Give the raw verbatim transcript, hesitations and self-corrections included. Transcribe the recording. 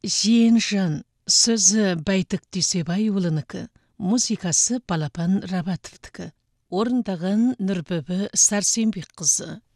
Жиенжан, сөзі Бәйтік Дүйсебайұлынікі, музыкасы Балапан Рабатовтікі. Орындаған Нұрбөбі Сарсенбек қызы.